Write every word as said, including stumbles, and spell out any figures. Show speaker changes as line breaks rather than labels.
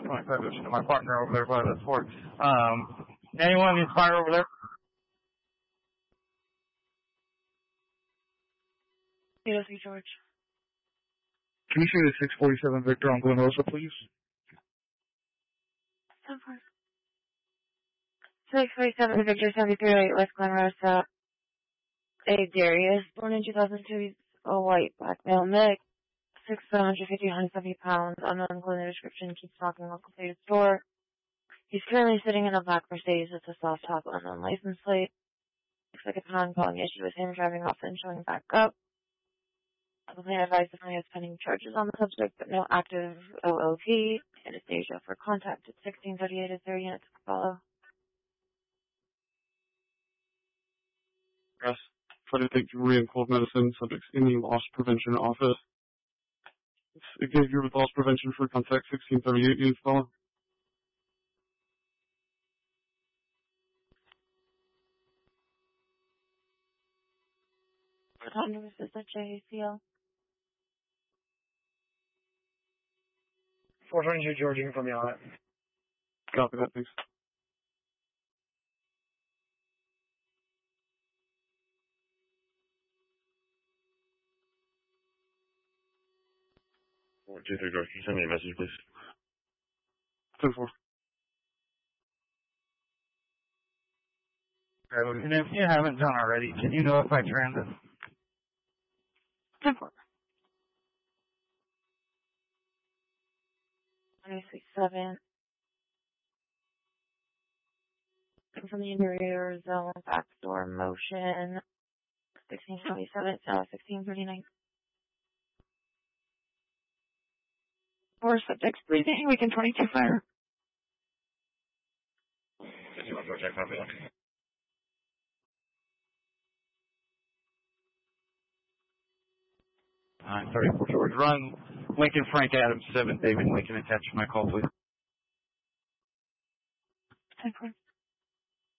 twenty-five, my partner over there, five four. Um, anyone need fire over there?
Yes, George.
Can you see the six forty-seven Victor on Glen Rosa, please?
six forty-seven Victor, seventy-three West Glen Rosa. A Darius, born in two thousand two, he's a white black male mix, six hundred fifty, one hundred seventy pounds, unknown clothing description, keeps knocking local food store. He's currently sitting in a black Mercedes with a soft top unknown license plate. Looks like a pound calling issue with him driving off and showing back up. The plan advised the family has pending charges on the subject, but no active O O P. Anastasia for contact at sixteen thirty-eight is their unit to follow.
Yes. Try to take jewelry and cold medicine. Subjects in the loss prevention office. Xavier with loss prevention for contact sixteen thirty-eight units follow.
Autonomous is the J A C L.
four twenty-two George, you can put me on it.
Copy that, thanks.
four two three George, can you send me a message, please?
ten four.
And if you haven't done already, can you notify transit?
ten four. twenty-six seven. From the interior zone, back door motion. sixteen twenty-seven, uh, sixteen thirty-nine. Four subjects breathing, weekend twenty-two fire.
fifty-one George, I copy that.
Alright, thirty-four George. Run Lincoln Frank Adams, seven David Lincoln, attach my call, please.
ten four.